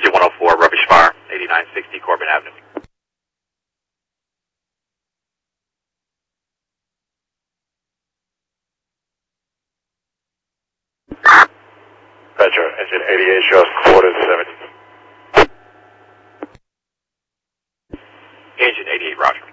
Engine 104, rubbish fire, 8960 Corbin Avenue. Roger, engine 88 shows quarter 70. Engine 88, roger.